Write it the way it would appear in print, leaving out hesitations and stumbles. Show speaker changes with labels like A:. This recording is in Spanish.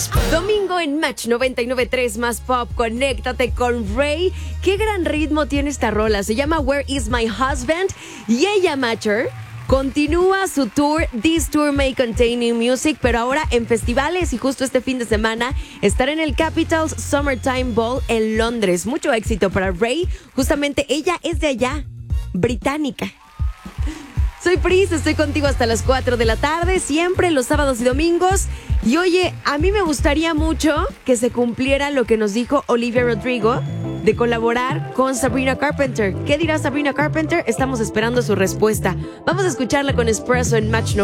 A: Más Pop.
B: Domingo en Match 99.3 Más Pop. Conéctate con Ray. Qué gran ritmo tiene esta rola. Se llama Where Is My Husband. Y ella, Matcher, continúa su tour. This tour may contain new music, pero ahora en festivales, y justo este fin de semana estará en el Capitals Summertime Ball en Londres. Mucho éxito para Ray. Justamente ella es de allá, británica. Soy Pris, estoy contigo hasta las 4 de la tarde, siempre los sábados y domingos. Y oye, a mí me gustaría mucho que se cumpliera lo que nos dijo Olivia Rodrigo de colaborar con Sabrina Carpenter. ¿Qué dirá Sabrina Carpenter? Estamos esperando su respuesta. Vamos a escucharla con Espresso en Match 90.